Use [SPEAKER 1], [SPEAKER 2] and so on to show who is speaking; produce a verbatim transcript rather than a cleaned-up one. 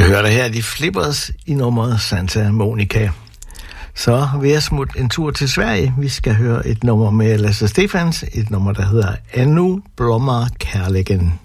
[SPEAKER 1] hørte her de Flippers i nummeret Santa Monica. Så vil jeg smutte en tur til Sverige. Vi skal høre et nummer med Lasse Stefans, et nummer, der hedder Ännu blommar kärleken.